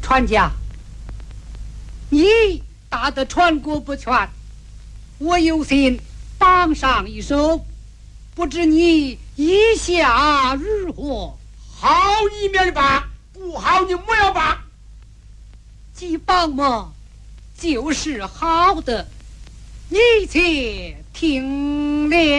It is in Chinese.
传家，你打得传国不全，我有心帮上一手，不知你意下如何？ 好你免罢，不好你莫要罢。 既帮我就是好的，你且听了。